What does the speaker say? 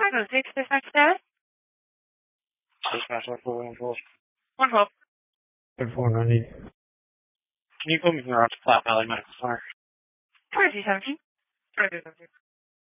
Chicago, 6 dispatch status. Dispatch 112. 112. 490. Can you put me around to Flat Valley Medical Center? 2217. 2217.